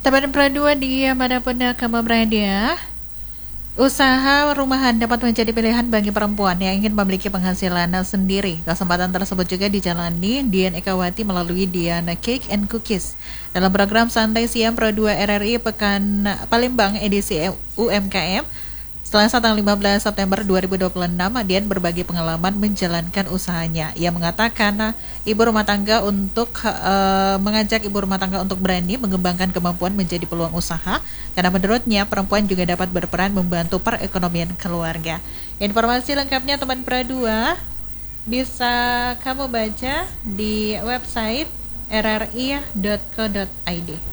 Teman Pradua di manapun kamu berada, usaha rumahan dapat menjadi pilihan bagi perempuan yang ingin memiliki penghasilan sendiri. Kesempatan tersebut juga dijalani Dian Ekawati melalui Diana Cake and Cookies dalam program Santai Siang Pradua RRI Pekan Palembang edisi UMKM. Selasa tanggal 15 September 2026, Dian berbagi pengalaman menjalankan usahanya. Ia mengatakan ibu rumah tangga mengajak ibu rumah tangga untuk berani mengembangkan kemampuan menjadi peluang usaha, karena menurutnya perempuan juga dapat berperan membantu perekonomian keluarga. Informasi lengkapnya teman Pradua bisa kamu baca di website rri.co.id.